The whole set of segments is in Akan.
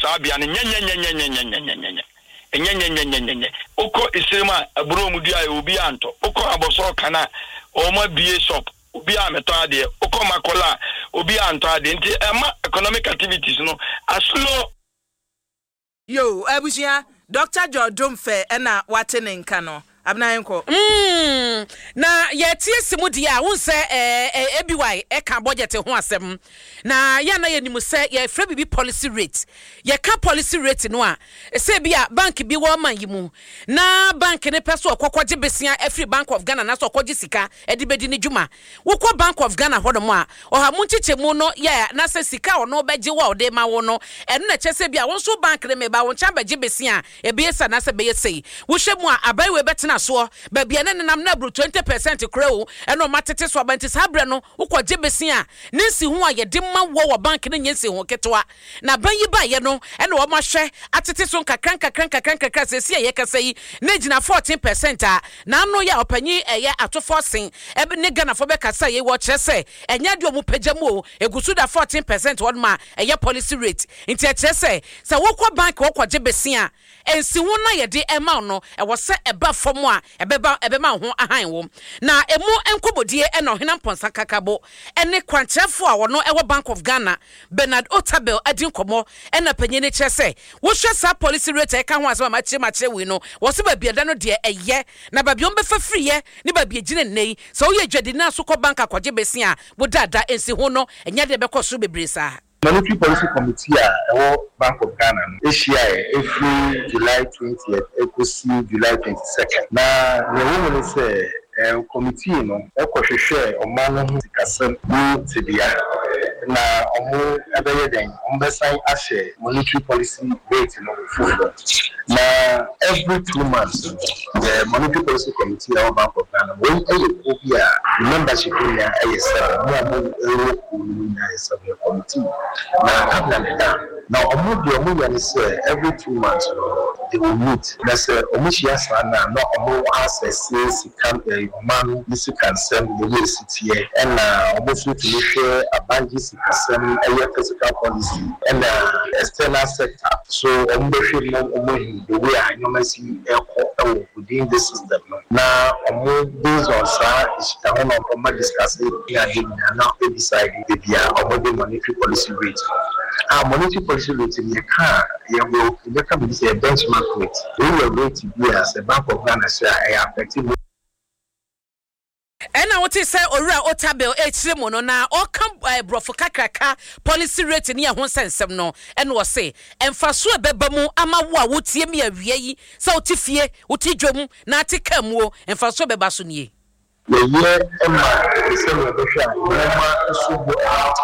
sabia ne nyenyenyenyenyenyenyenyenyenyenye oko isema aburo mudi ayi obi anto oko aboso kana o ma bie shop obi ameto ade oko makola obi anto ade nti economic activities no aslo yo abusia Dr. Jodom Fe ena watene nka no abnayenko na yetie simudi a won se ABY e ka budget ho asem na ya na yenimu se ye fra bibi policy rate ye ka policy rate no a se bia bank bi wo man yimu na bank ne peso okokwaje besia every Bank of Ghana na so okwaje sika edibedi ne djuma wokwa Bank of Ghana hodomo a oha munchechemu no ya na se sika ono beje wa ode ma wo no eno na chese bia won so bank ne me ba won cha beje besia e be yesa na se be yesei wo hwemu a abai betena so babia ne nam na bro 20% crow eno matete so abanti sabre no ukwaje besia nensi hu a ye de ma wo bank ne nyensi hu ketwa na ban yi ba ye no eno wo mahwe atete so kakran sesi ye kasai ne gina 14% a na no ya opanyi eye atofo sen ebe ne Ghana fo be kasa ye wo kyerese enya de omu pajamu o egusu da 14% won ma eye policy rate nti e kyerese se wo kwa bank wo kwaje besia ensi hu na ye de ema no e wo se eba fom a ebe ma ho ahan wo na emu enkobodie e no hena mponsa kakabo ene kwantrefo a wono ewo Bank of Ghana Bernard Otabel adin komo ena panyene kyerese wo hwe sa policy rate e ka ho asema mache we no wo se ba biada no de eye na ba biom be fa free ye ne ba bia gine nei so wo ye dwade na so ko bank akwaje besia wo dada ensi ho no enya de be koso bebresa Monetary Policy Committee at Bank of Ghana, Asia, every July 20th, April July 22nd. Now, the woman say, committee, share or man kasem tibia. Na omo abeyeden ombesan ashe monetary policy rate na every 2 months the monetary policy committee of Bank of Ghana when Ethiopia membership in the committee now omo say every 2 months they will meet na say omushia sana na omo access can man this can send the way city and omo so to share abangis some physical policy and external sector. So, the way I normally see within the system. Now, based on that, discussing now deciding the monetary policy rate. Our monetary policy rate in your car, you will become a benchmark rate. We will rate to be as a Bank of Ghana effective. Ena wote say Owura Otabel echire no na okam brofo kakraka policy rate ni ho sensem no ena wo say emfaso ebeba mu ama wo a wotie me awie yi say otifie otidwom na atikam wo emfaso beba so nie the year the same reduction normal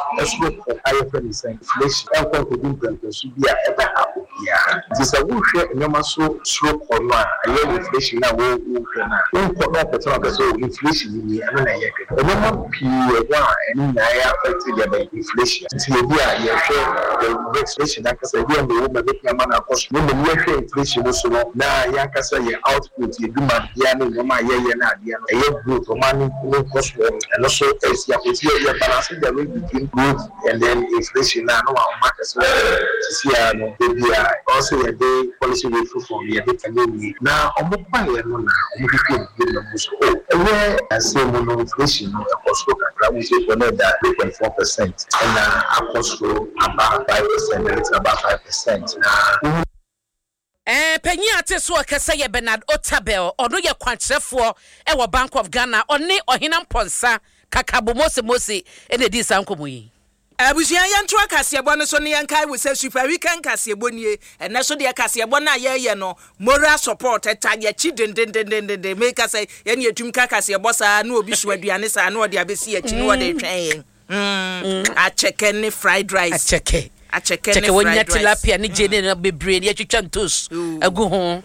inflation and confidence should be ever happen here. This is a wuhwe normal so slow on inflation na wo na so inflation ni na ye the normal P1 and na ya affected by inflation so we are the inflation that say we no woman make na man cost no me inflation so na ya kasa ye output ye demand ya no normal ye na dia no money no cost and also as you balance the rate between growth and then inflation now no markets see no baby also a day policy rate for me a bit now omopa ye no na omofi no muso where as say no inflation no cost kakra we say for that 3.4% and cost about 5% it's about 5% now penyi ate so okese ye Bernard Otabel ono ye kwantrefo e wo Bank of Ghana oni ohina mponsa kakabo mose ene di sankomo yi abusia yanto akasiebo no so ne yankai we say super weekend kasiebo nie ene so de kasiebo na ye no moral support etanye chi den make say ye ne etum kasiebo sa na obi so aduane sa na ode abesi achi na ode twen a chicken ne fried rice a chicken ne fried rice tilapia ne jene na bebre ne atwitwa ntos agu ho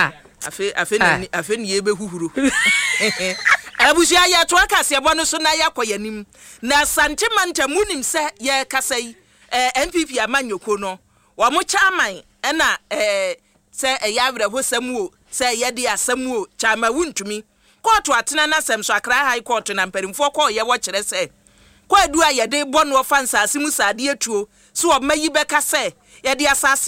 afe ni ebe huhuru abusia ya to akasiebo no so na yakoyanim na santimanta munim se ye kasai MPP amanyoko no wa mo chairman na se yawre hosam wo se ye de asam wo chama wuntumi court atena na sem so Accra High Court na mperimfo ko ye wo kire se kwadu a ye de bonu ofansa asimu sade atuo so o mayi beka se ye de asase